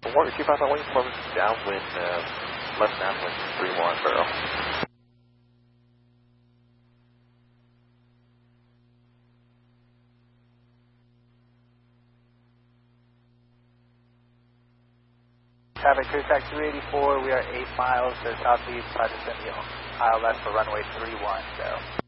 Warrior 255 wing from downwind, left downwind 31 barrel. Traffic Cruise Track 284, we are 8 miles to southeast by the Centennial, ILS for runway 31, so.